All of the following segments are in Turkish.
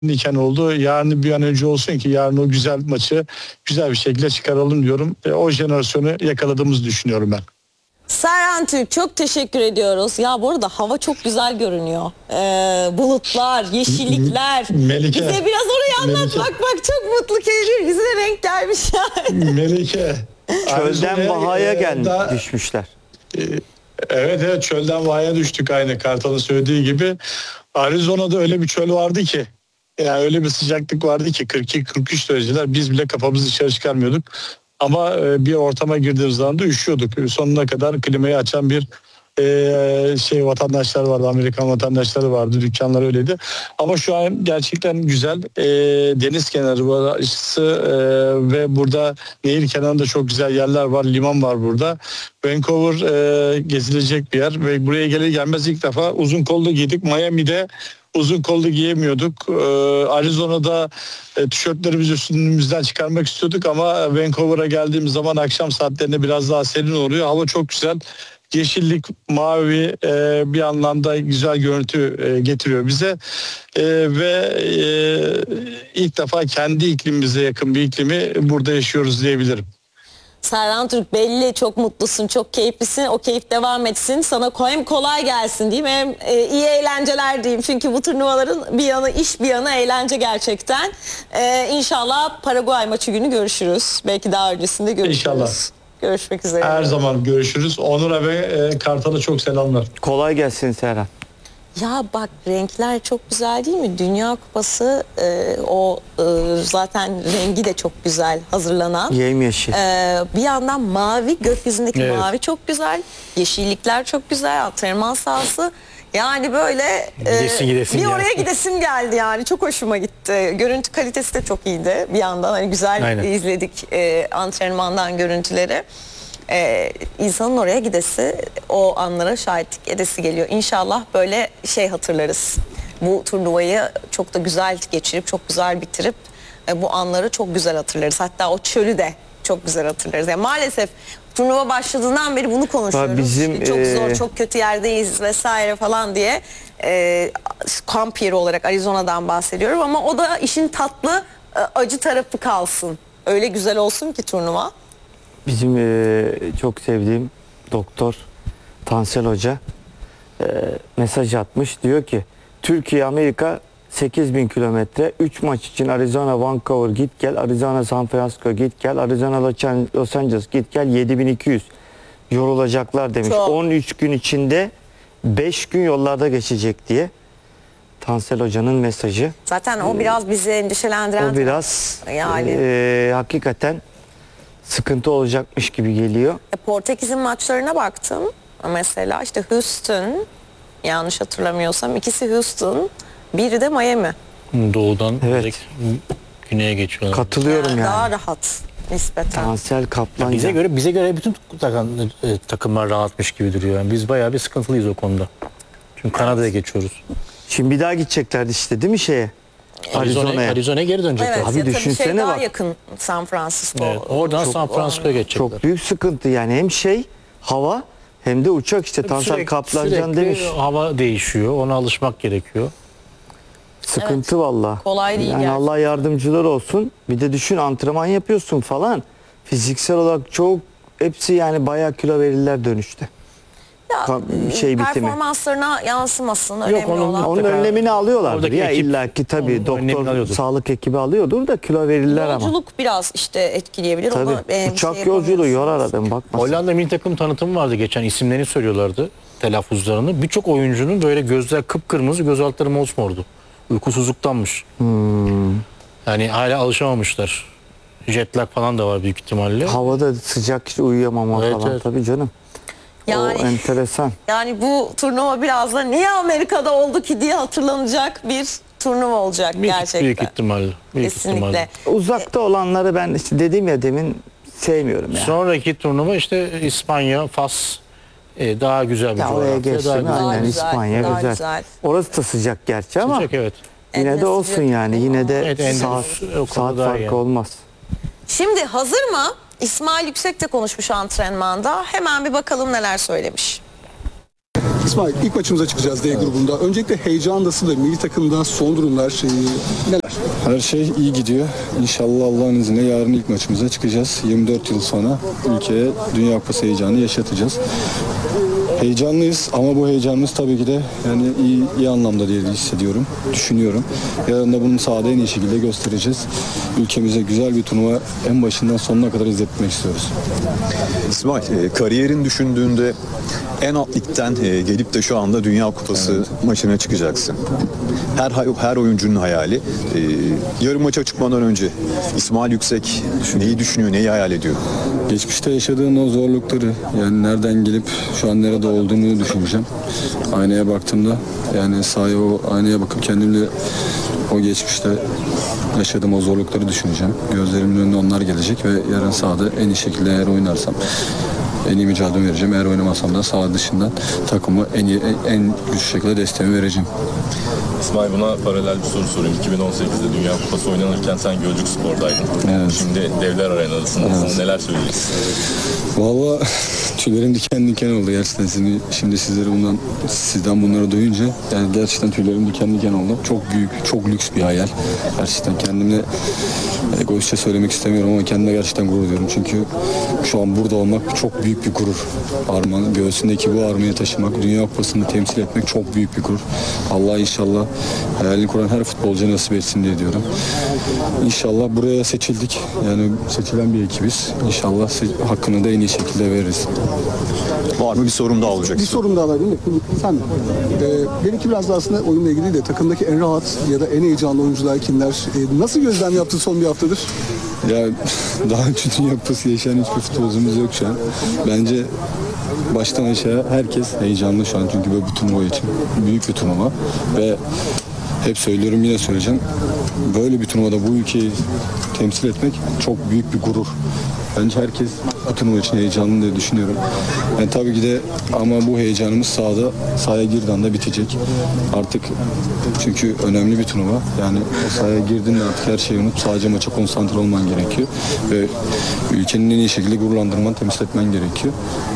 iken oldu. Yarın bir an önce olsun ki yarın o güzel maçı güzel bir şekilde çıkaralım diyorum. O jenerasyonu yakaladığımızı düşünüyorum ben. Serhan Türk, çok teşekkür ediyoruz. Ya bu arada hava çok güzel görünüyor. Bulutlar, yeşillikler. Melike. Bize biraz orayı anlat. Bak çok mutlu geliyor. Yüzüne renk gelmiş yani. Melike. Çölden vahaya düşmüşler. Evet çölden vahaya düştük aynı Kartal'ın söylediği gibi. Arizona'da öyle bir çöl vardı ki. Yani öyle bir sıcaklık vardı ki 42-43 dereceler, biz bile kafamızı dışarı çıkarmıyorduk. Ama bir ortama girdiğimiz zaman da üşüyorduk. Sonuna kadar klimayı açan bir vatandaşlar vardı. Amerikan vatandaşları vardı. Dükkanlar öyleydi. Ama şu an gerçekten güzel. Deniz kenarı burası ve burada nehir kenarında çok güzel yerler var. Liman var burada. Vancouver gezilecek bir yer ve buraya gelir gelmez ilk defa uzun kollu giydik. Miami'de uzun kollu giyemiyorduk. Arizona'da tişörtlerimizi üstümüzden çıkarmak istiyorduk ama Vancouver'a geldiğimiz zaman akşam saatlerinde biraz daha serin oluyor. Hava çok güzel. Yeşillik, mavi bir anlamda güzel görüntü getiriyor bize. Ve ilk defa kendi iklimimize yakın bir iklimi burada yaşıyoruz diyebilirim. Serhan Türk, belli çok mutlusun, çok keyiflisin. O keyif devam etsin. Sana hem kolay gelsin diyeyim hem iyi eğlenceler diyeyim. Çünkü bu turnuvaların bir yanı iş, bir yanı eğlence gerçekten. İnşallah Paraguay maçı günü görüşürüz. Belki daha öncesinde görüşürüz. İnşallah. Görüşmek üzere. Her zaman görüşürüz. Onur'a ve Kartal'a çok selamlar. Kolay gelsin Serhan. Ya bak, renkler çok güzel değil mi? Dünya Kupası zaten rengi de çok güzel hazırlanan. Yemyeşil. Bir yandan mavi, gökyüzündeki Evet. mavi çok güzel. Yeşillikler çok güzel. Antrenman sahası. Yani böyle Gidesin bir geldi. oraya gidesim geldi yani. Çok hoşuma gitti. Görüntü kalitesi de çok iyiydi. Bir yandan hani güzel Aynen. izledik antrenmandan görüntüleri. İnsanın oraya gidesi, o anlara şahitlik edesi geliyor. İnşallah böyle hatırlarız. Bu turnuvayı çok da güzel geçirip, çok güzel bitirip bu anları çok güzel hatırlarız. Hatta o çölü de çok güzel hatırlarız. Yani maalesef turnuva başladığından beri bunu konuşuyoruz. Bizim, çok zor, çok kötü yerdeyiz vesaire falan diye. Kamp yeri olarak Arizona'dan bahsediyorum ama o da işin tatlı, acı tarafı kalsın. Öyle güzel olsun ki turnuva. Bizim çok sevdiğim doktor Tansel Hoca mesaj atmış. Diyor ki Türkiye Amerika 8.000 kilometre, 3 maç için Arizona Vancouver git gel, Arizona San Francisco git gel, Arizona Los Angeles git gel, 7.200 yorulacaklar demiş. Çok. 13 gün içinde 5 gün yollarda geçecek diye. Tansel Hoca'nın mesajı. Zaten o biraz bizi endişelendiren. O biraz yani. hakikaten sıkıntı olacakmış gibi geliyor. Portekiz'in maçlarına baktım. Mesela işte Houston, yanlış hatırlamıyorsam ikisi Houston, biri de Miami. Doğudan Evet. direkt güneye geçiyorlar. Katılıyorum yani. Daha rahat nispeten. Tansel Kaplan. Bize göre bütün takımlar rahatmış gibi duruyor. Yani biz bayağı bir sıkıntılıyız o konuda. Çünkü Kanada'ya geçiyoruz. Şimdi bir daha gidecekler işte değil mi şeye? Arizona'ya. Arizona'ya geri dönecekler. Evet, Abi ya tabii düşünsene daha bak. yakın San Francisco. Evet, oradan San Francisco'ya geçecekler. Çok büyük sıkıntı yani, hem hava hem de uçak işte. Tansel Kaplancan demiş. Hava değişiyor. Ona alışmak gerekiyor. Sıkıntı valla. Kolay değil yani gerçekten. Allah yardımcılar olsun. Bir de düşün, antrenman yapıyorsun falan. Fiziksel olarak çok, hepsi yani bayağı kilo verirler dönüşte. Ya, bitimi. performanslarına yansımasın. Önemli olan. Onun önlemini alıyorlardır Oradaki ya, ekip illaki tabii onun önlemini doktor, alıyordur. sağlık ekibi alıyordur da kilo verirler ama. Yolculuk biraz işte etkileyebilir. Tabii. Onu, Uçak yolculuğu yorar adam, bakmasın. Hollanda milli takım tanıtımı vardı geçen, isimlerini söylüyorlardı, telaffuzlarını. Birçok oyuncunun böyle gözler kıpkırmızı, göz altları mosmordu. Uykusuzluktanmış. Yani hala alışamamışlar. Jet lag falan da var büyük ihtimalle. Havada sıcak, hiç uyuyamama Evet, falan evet. tabii canım. Yani, O enteresan. yani bu turnuva biraz da niye Amerika'da oldu ki diye hatırlanacak bir turnuva olacak gerçekten. Büyük ihtimalle. Büyük Kesinlikle. ihtimalle. Uzakta olanları ben işte dedim ya demin, sevmiyorum ya. Sonraki turnuva işte İspanya, Fas, daha güzel bir Ya oraya coğrafya. geçsin, Daha aynen, güzel, İspanya daha güzel. güzel. Orası da sıcak gerçi ama sıcak, evet. yine de Endüstri olsun yani, yine de Evet, endüstri o saat konuda daha farkı iyi. olmaz. Şimdi hazır mı? İsmail Yüksek de konuşmuş antrenmanda. Hemen bir bakalım neler söylemiş. İsmail, ilk maçımıza çıkacağız D grubunda. Öncelikle heyecan nasıl da milli takımda son durumlar neler? Her şey iyi gidiyor. İnşallah Allah'ın izniyle yarın ilk maçımıza çıkacağız. 24 yıl sonra ülkeye Dünya Kupası heyecanı yaşatacağız. Heyecanlıyız ama bu heyecanımız tabii ki de yani iyi anlamda diye hissediyorum, düşünüyorum. Yarın da bunu sahada en iyi şekilde göstereceğiz. Ülkemize güzel bir turnuva en başından sonuna kadar izletmek istiyoruz. İsmail, kariyerin düşündüğünde en alt ligden gelip de şu anda Dünya Kupası maçına çıkacaksın. Her oyuncunun hayali. Yarın maça çıkmadan önce İsmail Yüksek neyi düşünüyor, neyi hayal ediyor? Geçmişte yaşadığım o zorlukları, yani nereden gelip şu an nerede olduğunu düşüneceğim. Aynaya baktığımda, yani sahaya o aynaya bakıp kendimle o geçmişte yaşadığım o zorlukları düşüneceğim. Gözlerimin önüne onlar gelecek ve yarın sahada en iyi şekilde eğer oynarsam en iyi mücadele vereceğim. Eğer oynamasam da saha dışından takımı en güçlü şekilde desteğimi vereceğim. İsmail, buna paralel bir soru sorayım. 2018'de Dünya Kupası oynanırken sen Gölcük Spor'daydın. Evet. Şimdi Devler Arena'dasın. Evet. Neler söyleyeceksin? Vallahi tüylerim diken diken oldu gerçekten. Şimdi sizden bunları duyunca yani gerçekten tüylerim diken diken oldu. Çok büyük, çok lüks bir hayal. Gerçekten kendimle egoistçe söylemek istemiyorum ama kendime gerçekten gurur duyuyorum. Çünkü şu an burada olmak çok büyük bir gurur. Armağan, göğsündeki bu armayı taşımak, Dünya Kupası'nı temsil etmek çok büyük bir gurur. Allah inşallah hayalini kuran her futbolcuya nasip etsin diye diyorum. İnşallah buraya seçildik. Yani seçilen bir ekibiz. İnşallah hakkını da en iyi şekilde veririz. Var mı bir sorum daha olacak? Bir sorum daha var değil mi? Sen de. Benimki biraz da aslında oyunla ilgili de takımdaki en rahat ya da en heyecanlı oyuncular kimler? Nasıl gözlem yaptın son bir haftadır? Ya daha önce Dünya Kupası yaşayan hiçbir futbolcumuz yok şu an. Bence baştan aşağı herkes heyecanlı şu an çünkü böyle bir turnuva için. Büyük bir turnuva ve hep söylüyorum yine söyleyeceğim. Böyle bir turnuvada bu ülkeyi temsil etmek çok büyük bir gurur. Bence herkes bu turnuva için heyecanlı diye düşünüyorum. Yani tabii ki de ama bu heyecanımız sahaya girdiği anda bitecek. Artık çünkü önemli bir turnuva. Yani o sahaya girdiğinde artık her şeyi unutup sadece maça konsantre olman gerekiyor. Ve ülkenin en iyi şekilde gururlandırman, temsil etmen gerekiyor.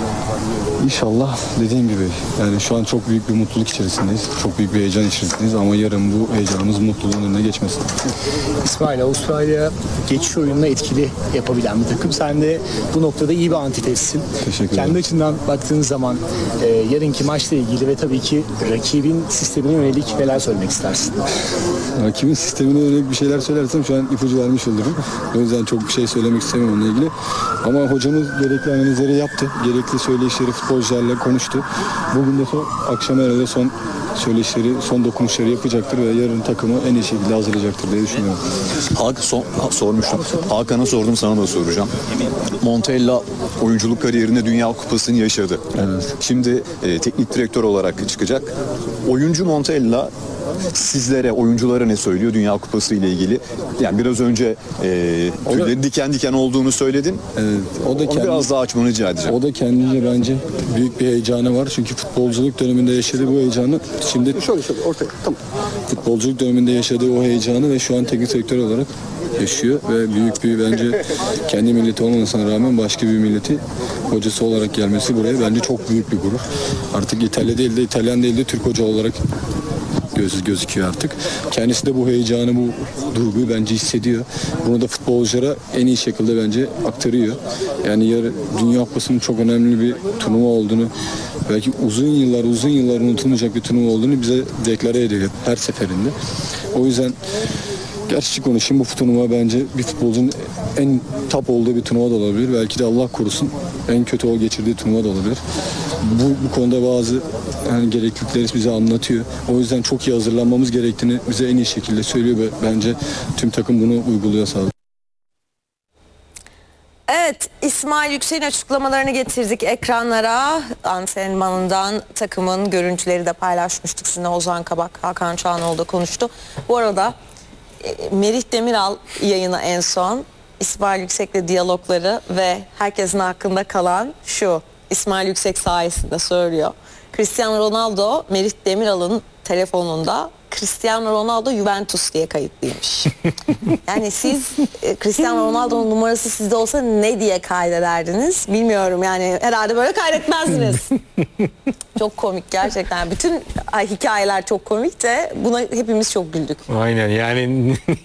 İnşallah dediğim gibi yani şu an çok büyük bir mutluluk içerisindeyiz. Çok büyük bir heyecan içerisindeyiz ama yarın bu heyecanımız mutluluğun önüne geçmesin. İsmail, Avustralya geçiş oyununa etkili yapabilen bir takım. Sen de bu noktada iyi bir antitezsin. Teşekkür ederim. Kendi açından baktığınız zaman yarınki maçla ilgili ve tabii ki rakibin sistemine yönelik neler söylemek istersin? Rakibin sistemine yönelik bir şeyler söylersem şu an ipucu vermiş olurum. O yüzden çok bir şey söylemek istemiyorum onunla ilgili. Ama hocamız gerekli analizleri yaptı. Gerekli söyleyişleri futbolcularla konuştu. Bugün de akşam herhalde son söyleşileri, son dokunuşları yapacaktır ve yarın takımı en iyi şekilde hazırlayacaktır diye düşünüyorum. Sormuştum. Hakan'a sordum, sana da soracağım. Montella oyunculuk kariyerinde Dünya Kupası'nı yaşadı. Evet. Şimdi teknik direktör olarak çıkacak. Oyuncu Montella sizlere, oyunculara ne söylüyor Dünya Kupası ile ilgili? Yani biraz önce tüyleri diken diken olduğunu söyledin. Evet, Onu biraz daha açmanı rica edeceğim. O da kendince bence büyük bir heyecanı var. Çünkü futbolculuk döneminde yaşadığı bu heyecanı şimdi Şöyle ortaya. Tamam. futbolculuk döneminde yaşadığı o heyecanı ve şu an teknik direktör olarak yaşıyor ve büyük bir bence kendi milleti olmamasına rağmen başka bir milleti hocası olarak gelmesi buraya bence çok büyük bir gurur. Artık İtalyan değil de Türk hoca olarak gözüküyor artık. Kendisi de bu heyecanı, bu duyguyu bence hissediyor. Bunu da futbolculara en iyi şekilde bence aktarıyor. Yani Dünya Kupası'nın çok önemli bir turnuva olduğunu, belki uzun yıllar unutulmayacak bir turnuva olduğunu bize deklare ediyor her seferinde. O yüzden gerçek konuşayım, bu turnuva bence bir futbolcunun en top olduğu bir turnuva da olabilir. Belki de Allah korusun en kötü o geçirdiği turnuva da olabilir. Bu konuda bazı gereklilikleri bize anlatıyor. O yüzden çok iyi hazırlanmamız gerektiğini bize en iyi şekilde söylüyor ve bence tüm takım bunu uyguluyor sağ olsun. Evet, İsmail Yüksek'in açıklamalarını getirdik ekranlara. Antrenmanından takımın görüntüleri de paylaşmıştık sizinle. Ozan Kabak, Hakan Çağanoğlu da konuştu. Bu arada Merih Demiral yayına en son İsmail Yüksek'le diyalogları ve herkesin hakkında kalan şu: İsmail Yüksek sayesinde söylüyor. Cristiano Ronaldo Merih Demiral'ın telefonunda Cristiano Ronaldo Juventus diye kayıtlıymış. Yani siz Cristiano Ronaldo'nun numarası sizde olsa ne diye kaydederdiniz bilmiyorum, yani herhalde böyle kaydetmezdiniz. Çok komik gerçekten. Bütün hikayeler çok komik de buna hepimiz çok güldük. Aynen, yani